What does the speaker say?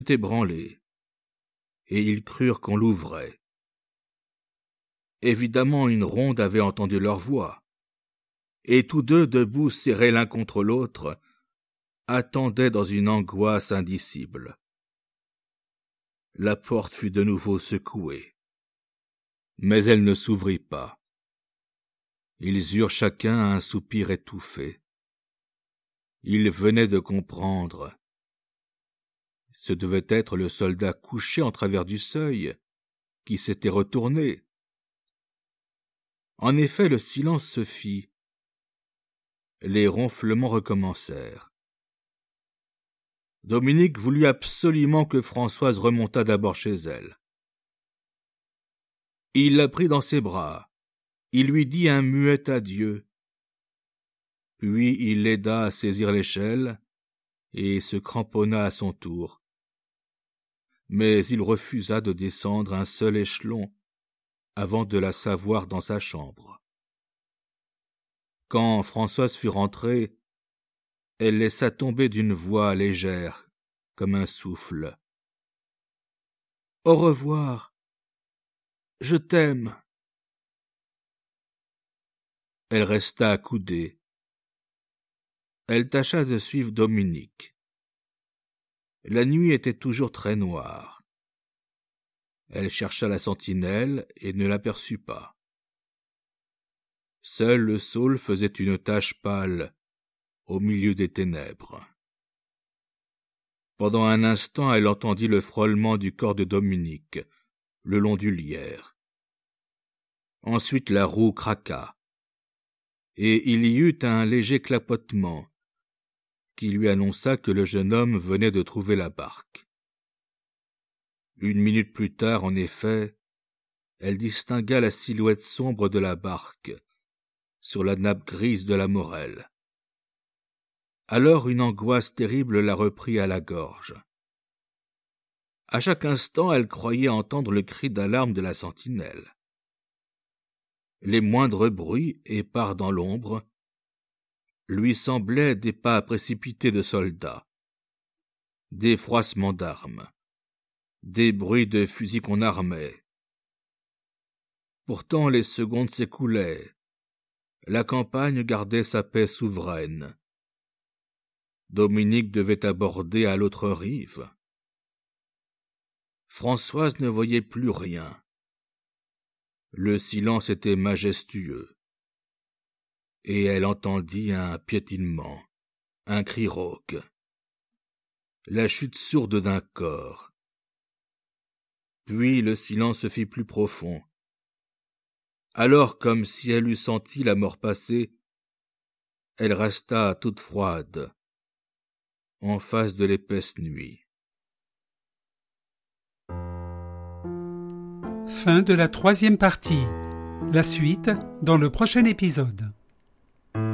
ébranlé, et ils crurent qu'on l'ouvrait. Évidemment, une ronde avait entendu leur voix, et tous deux, debout, serrés l'un contre l'autre, attendaient dans une angoisse indicible. La porte fut de nouveau secouée, mais elle ne s'ouvrit pas. Ils eurent chacun un soupir étouffé. Ils venaient de comprendre. Ce devait être le soldat couché en travers du seuil, qui s'était retourné. En effet, le silence se fit. Les ronflements recommencèrent. Dominique voulut absolument que Françoise remontât d'abord chez elle. Il la prit dans ses bras. Il lui dit un muet adieu. Puis il l'aida à saisir l'échelle et se cramponna à son tour. Mais il refusa de descendre un seul échelon avant de la savoir dans sa chambre. Quand Françoise fut rentrée, elle laissa tomber d'une voix légère, comme un souffle. « Au revoir. Je t'aime. » Elle resta accoudée. Elle tâcha de suivre Dominique. La nuit était toujours très noire. Elle chercha la sentinelle et ne l'aperçut pas. Seul le saule faisait une tache pâle au milieu des ténèbres. Pendant un instant, elle entendit le frôlement du corps de Dominique, le long du lierre. Ensuite, la roue craqua, et il y eut un léger clapotement qui lui annonça que le jeune homme venait de trouver la barque. Une minute plus tard, en effet, elle distingua la silhouette sombre de la barque sur la nappe grise de la Morelle. Alors une angoisse terrible la reprit à la gorge. À chaque instant, elle croyait entendre le cri d'alarme de la sentinelle. Les moindres bruits, épars dans l'ombre, lui semblaient des pas précipités de soldats, des froissements d'armes, des bruits de fusils qu'on armait. Pourtant les secondes s'écoulaient. La campagne gardait sa paix souveraine. Dominique devait aborder à l'autre rive. Françoise ne voyait plus rien. Le silence était majestueux. Et elle entendit un piétinement, un cri rauque, la chute sourde d'un corps. Puis le silence se fit plus profond. Alors, comme si elle eût senti la mort passer, elle resta toute froide, en face de l'épaisse nuit. Fin de la 3e partie. La suite dans le prochain épisode.